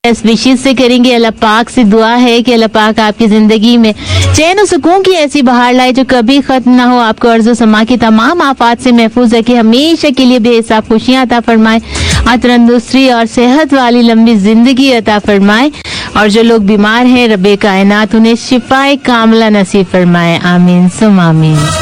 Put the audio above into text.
Best विशेष से करेंगे। अल्लाह पाक से दुआ है कि अल्लाह पाक आपकी जिंदगी में चैन और सुकून की ऐसी बहार लाए जो कभी खत्म ना हो। आपको अर्ज़ो समा की तमाम आफात से महफूज है कि हमेशा के लिए बेहिसाब खुशियां अता फरमाए, तंदुरुस्ती और सेहत वाली लंबी जिंदगी अता फरमाए। और जो लोग बीमार हैं रब्बे कायनात उन्हें शिफाए कामला नसीब फरमाए। आमीन सुम आमीन।